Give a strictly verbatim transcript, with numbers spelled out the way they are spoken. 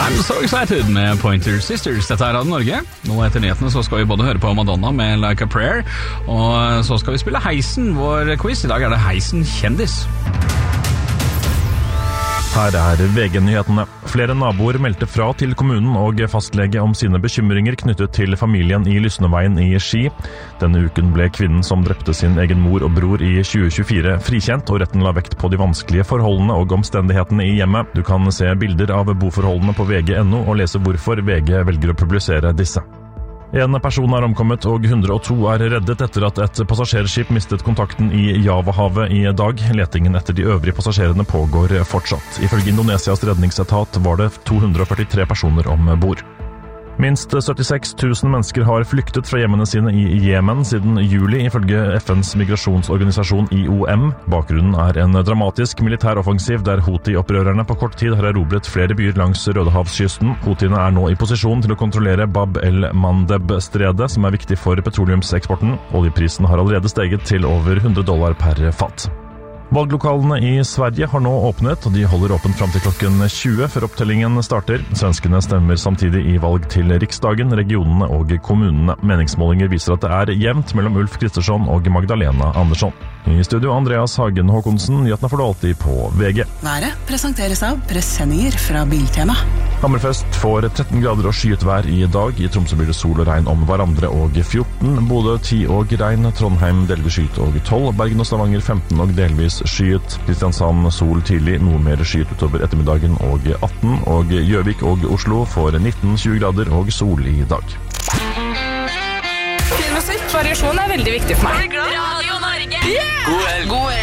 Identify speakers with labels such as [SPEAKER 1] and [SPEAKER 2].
[SPEAKER 1] I'm so excited med Pointer Sisters. Dette er Radio Norge. Nå etter nyhetene så skal vi både høre på Madonna med Like a Prayer, og så skal vi spille Heisen, vår quiz. I dag er det Heisen kjendis.
[SPEAKER 2] Her er V G-nyhetene. Flere naboer meldte fra til kommunen og fastlege om sine bekymringer knyttet til familien i Lysneveien i Ski. Denne uken ble kvinnen som drepte sin egen mor og bror i tjue tjuefire frikjent, og retten la vekt på de vanskelige forholdene og omstendighetene i hjemmet. Du kan se bilder av boforholdene på V G punktum no og lese hvorfor V G velger å publisere disse. En person er omkommet og hundre og to er reddet etter at et passasjerskip mistet kontakten i Javahavet i dag. Letingen etter de øvrige passasjerene pågår fortsatt. Ifølge Indonesias redningsetat var det to hundre og førtitre personer om bord. Minst syttiseks tusen mennesker har flyktet fra hjemmene sine i Jemen siden juli, ifølge F N's migrasjonsorganisasjon I O M. Bakgrunnen er en dramatisk militæroffensiv der Houthi-opprørerne på kort tid har erobret flere byer langs Rødehavskysten. Houthiene er nå i posisjon til å kontrollere Bab el-Mandeb-stredet, som er viktig for petroleumseksporten. Oljeprisen har allerede steget til over hundre dollar per fat. Valglokalene i Sverige har nå åpnet, og de holder åpent frem til klokken tjue før opptellingen starter. Svenskene stemmer samtidig i valg til Riksdagen, regionene og kommunene. Meningsmålinger viser at det er jevnt mellom Ulf Kristersson og Magdalena Andersson. I studio Andreas Hagen Håkonsen, nyhetene får du alltid på V G.
[SPEAKER 3] Været presenteres av presenninger fra Biltema.
[SPEAKER 2] Hammerfest får tretten grader og skyet vær i dag. I Tromsø blir det sol og regn om hverandre og fjorten. Bodø ti og regn. Trondheim delvis skyet og tolv. Bergen og Stavanger femten og delvis skyet. Kristiansand sol tidlig, noe mer skyet utover ettermiddagen og atten. Og Gjøvik og Oslo får nitten til tjue grader og sol i dag.
[SPEAKER 4] Fin musikk, variasjon er veldig viktig for meg.
[SPEAKER 5] Radio Norge!
[SPEAKER 4] Yeah!
[SPEAKER 5] God helg! God helg!